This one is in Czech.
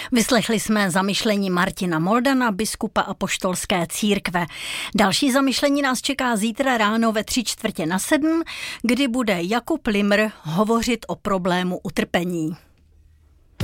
Vyslechli jsme zamyšlení Martina Moldana, biskupa Apoštolské církve. Další zamyšlení nás čeká zítra ráno ve 6:45, kdy bude Jakub Limr hovořit o problému utrpení.